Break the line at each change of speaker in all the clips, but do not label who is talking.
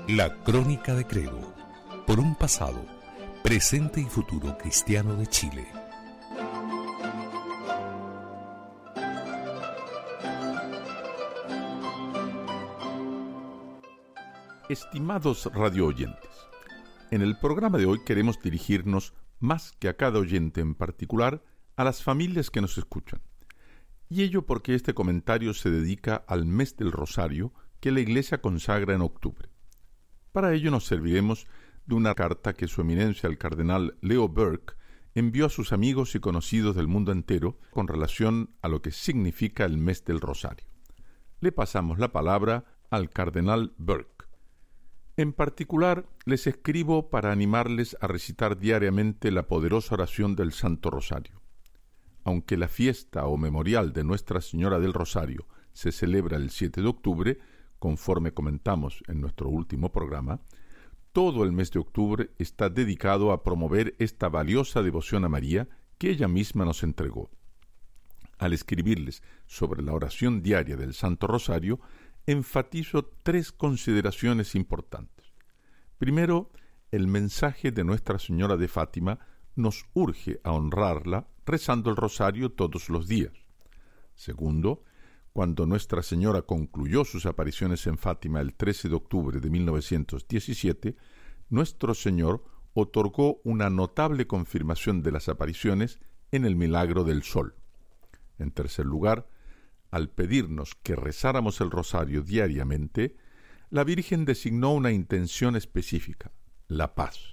La Crónica de Credo, por un pasado, presente y futuro cristiano de Chile.
Estimados radioyentes, en el programa de hoy queremos dirigirnos, más que a cada oyente en particular, a las familias que nos escuchan. Y ello porque este comentario se dedica al mes del Rosario que la Iglesia consagra en octubre. Para ello nos serviremos de una carta que Su Eminencia el Cardenal Leo Burke envió a sus amigos y conocidos del mundo entero con relación a lo que significa el mes del Rosario. Le pasamos la palabra al Cardenal Burke. En particular, les escribo para animarles a recitar diariamente la poderosa oración del Santo Rosario. Aunque la fiesta o memorial de Nuestra Señora del Rosario se celebra el 7 de octubre, conforme comentamos en nuestro último programa, todo el mes de octubre está dedicado a promover esta valiosa devoción a María que ella misma nos entregó. Al escribirles sobre la oración diaria del Santo Rosario, enfatizo 3 consideraciones importantes. Primero, el mensaje de Nuestra Señora de Fátima nos urge a honrarla rezando el rosario todos los días. Segundo, cuando Nuestra Señora concluyó sus apariciones en Fátima el 13 de octubre de 1917, nuestro Señor otorgó una notable confirmación de las apariciones en el milagro del sol. En tercer lugar, al pedirnos que rezáramos el rosario diariamente, la Virgen designó una intención específica, la paz.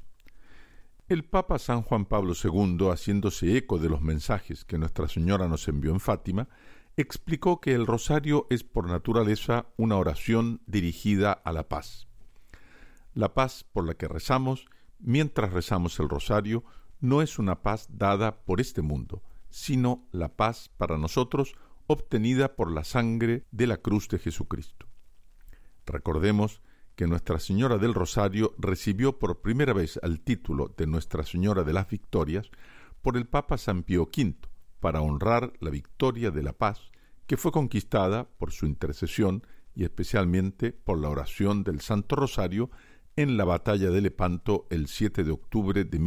El Papa San Juan Pablo II, haciéndose eco de los mensajes que Nuestra Señora nos envió en Fátima, explicó que el rosario es por naturaleza una oración dirigida a la paz. La paz por la que rezamos, mientras rezamos el rosario, no es una paz dada por este mundo, sino la paz para nosotros obtenida por la sangre de la cruz de Jesucristo. Recordemos que Nuestra Señora del Rosario recibió por primera vez el título de Nuestra Señora de las Victorias por el Papa San Pío V, para honrar la victoria de la paz que fue conquistada por su intercesión y especialmente por la oración del Santo Rosario en la batalla de Lepanto el 7 de octubre de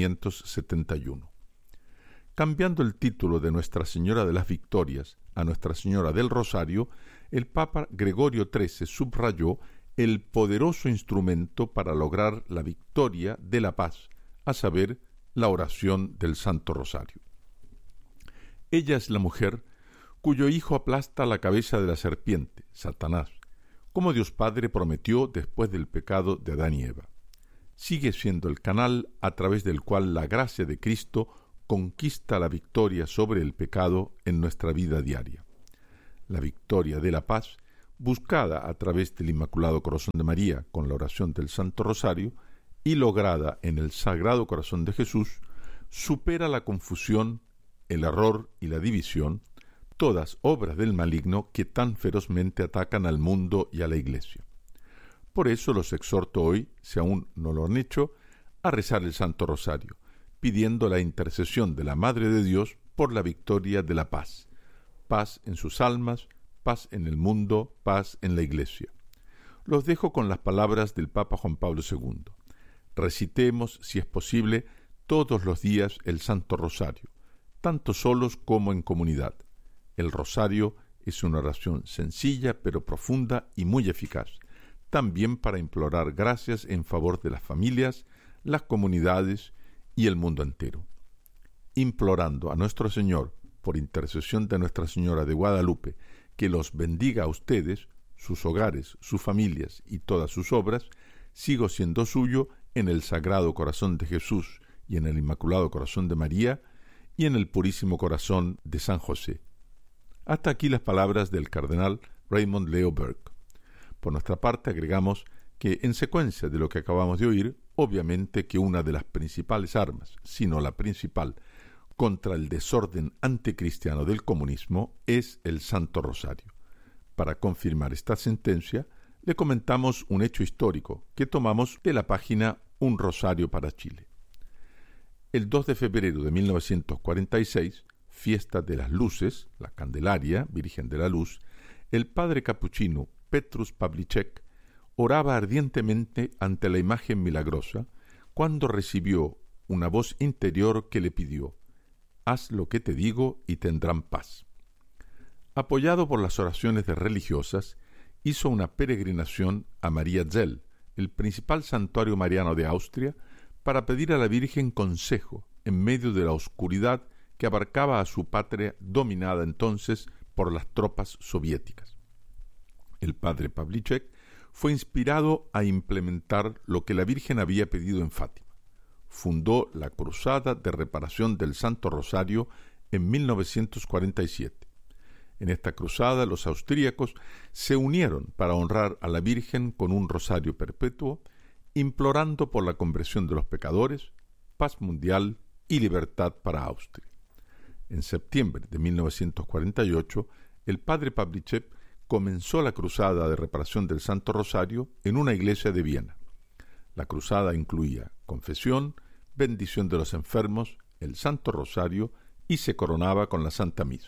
1571. Cambiando el título de Nuestra Señora de las Victorias a Nuestra Señora del Rosario, el Papa Gregorio XIII subrayó el poderoso instrumento para lograr la victoria de la paz, a saber, la oración del Santo Rosario. Ella es la mujer cuyo hijo aplasta la cabeza de la serpiente, Satanás, como Dios Padre prometió después del pecado de Adán y Eva. Sigue siendo el canal a través del cual la gracia de Cristo conquista la victoria sobre el pecado en nuestra vida diaria. La victoria de la paz, buscada a través del Inmaculado Corazón de María con la oración del Santo Rosario y lograda en el Sagrado Corazón de Jesús, supera la confusión, el error y la división, todas obras del maligno que tan ferozmente atacan al mundo y a la Iglesia. Por eso los exhorto hoy, si aún no lo han hecho, a rezar el Santo Rosario, pidiendo la intercesión de la Madre de Dios por la victoria de la paz. Paz en sus almas, paz en el mundo, paz en la Iglesia. Los dejo con las palabras del Papa Juan Pablo II. Recitemos, si es posible, todos los días el Santo Rosario, tanto solos como en comunidad. El rosario es una oración sencilla pero profunda y muy eficaz, también para implorar gracias en favor de las familias, las comunidades y el mundo entero. Implorando a nuestro Señor, por intercesión de Nuestra Señora de Guadalupe, que los bendiga a ustedes, sus hogares, sus familias y todas sus obras, sigo siendo suyo en el Sagrado Corazón de Jesús y en el Inmaculado Corazón de María, y en el Purísimo Corazón de San José. Hasta aquí las palabras del Cardenal Raymond Leo Burke. Por nuestra parte agregamos que, en secuencia de lo que acabamos de oír, obviamente que una de las principales armas, si no la principal, contra el desorden anticristiano del comunismo es el Santo Rosario. Para confirmar esta sentencia, le comentamos un hecho histórico que tomamos de la página Un Rosario para Chile. El 2 de febrero de 1946, fiesta de las luces, la Candelaria, Virgen de la Luz, el padre capuchino Petrus Pavlicek oraba ardientemente ante la imagen milagrosa cuando recibió una voz interior que le pidió: «Haz lo que te digo y tendrán paz». Apoyado por las oraciones de religiosas, hizo una peregrinación a Mariazell, el principal santuario mariano de Austria, para pedir a la Virgen consejo en medio de la oscuridad que abarcaba a su patria dominada entonces por las tropas soviéticas. El padre Pavlicek fue inspirado a implementar lo que la Virgen había pedido en Fátima. Fundó la Cruzada de Reparación del Santo Rosario en 1947. En esta cruzada los austríacos se unieron para honrar a la Virgen con un rosario perpetuo, implorando por la conversión de los pecadores, paz mundial y libertad para Austria. En septiembre de 1948, el padre Pavlicek comenzó la cruzada de reparación del Santo Rosario en una iglesia de Viena. La cruzada incluía confesión, bendición de los enfermos, el Santo Rosario y se coronaba con la Santa Misa.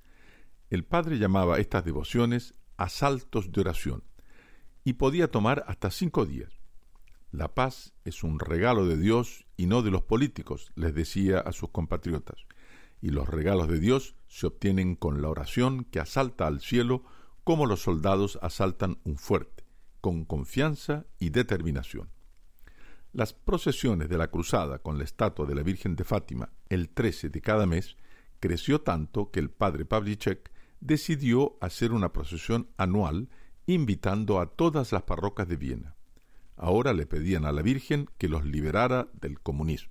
El padre llamaba estas devociones asaltos de oración y podía tomar hasta 5 días. La paz es un regalo de Dios y no de los políticos, les decía a sus compatriotas, y los regalos de Dios se obtienen con la oración que asalta al cielo como los soldados asaltan un fuerte, con confianza y determinación. Las procesiones de la cruzada con la estatua de la Virgen de Fátima el 13 de cada mes creció tanto que el padre Pavlicek decidió hacer una procesión anual invitando a todas las parroquias de Viena. Ahora le pedían a la Virgen que los liberara del comunismo.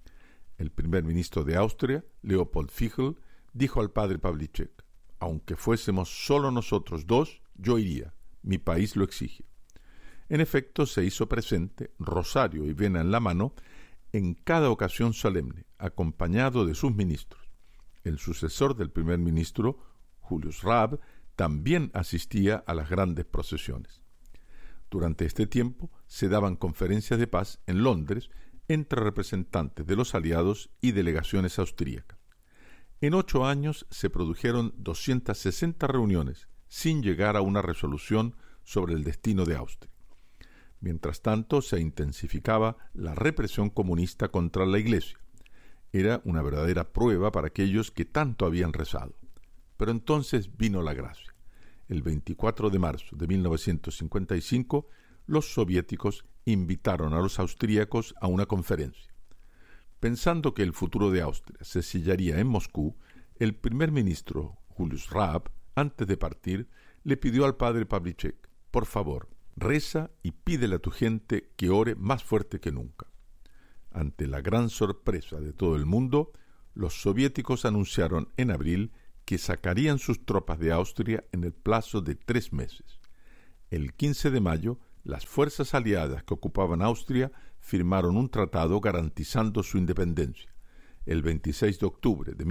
El primer ministro de Austria, Leopold Fichel, dijo al padre Pavlicek: «Aunque fuésemos solo nosotros dos, yo iría. Mi país lo exige». En efecto, se hizo presente, rosario y vena en la mano, en cada ocasión solemne, acompañado de sus ministros. El sucesor del primer ministro, Julius Raab, también asistía a las grandes procesiones. Durante este tiempo se daban conferencias de paz en Londres entre representantes de los aliados y delegaciones austríacas. En 8 años se produjeron 260 reuniones sin llegar a una resolución sobre el destino de Austria. Mientras tanto, se intensificaba la represión comunista contra la Iglesia. Era una verdadera prueba para aquellos que tanto habían rezado. Pero entonces vino la gracia. El 24 de marzo de 1955, los soviéticos invitaron a los austríacos a una conferencia. Pensando que el futuro de Austria se sellaría en Moscú, el primer ministro Julius Raab, antes de partir, le pidió al padre Pavlicek: «Por favor, reza y pídele a tu gente que ore más fuerte que nunca». Ante la gran sorpresa de todo el mundo, los soviéticos anunciaron en abril que sacarían sus tropas de Austria en el plazo de 3 meses. El 15 de mayo, las fuerzas aliadas que ocupaban Austria firmaron un tratado garantizando su independencia. El 26 de octubre de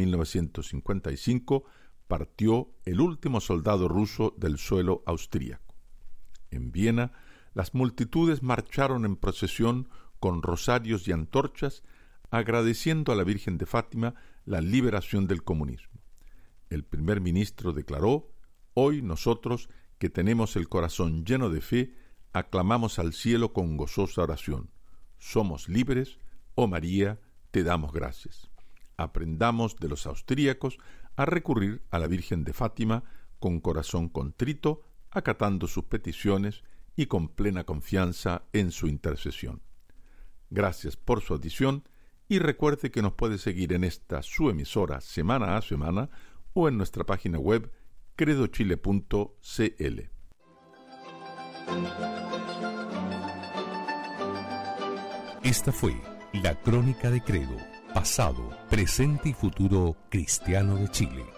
1955 partió el último soldado ruso del suelo austríaco. En Viena, las multitudes marcharon en procesión con rosarios y antorchas, agradeciendo a la Virgen de Fátima la liberación del comunismo. El primer ministro declaró: «Hoy nosotros, que tenemos el corazón lleno de fe, aclamamos al cielo con gozosa oración. Somos libres, oh María, te damos gracias». Aprendamos de los austríacos a recurrir a la Virgen de Fátima con corazón contrito, acatando sus peticiones y con plena confianza en su intercesión. Gracias por su audición y recuerde que nos puede seguir en esta su emisora semana a semana o en nuestra página web credochile.cl.
Esta fue la Crónica de Credo, pasado, presente y futuro cristiano de Chile.